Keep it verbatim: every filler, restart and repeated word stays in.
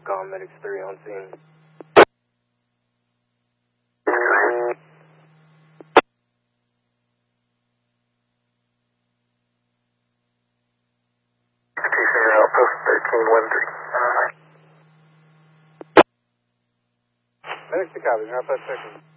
Call medics three on scene. Outpost thirteen one three. Medics to copy, Outpost thirteen.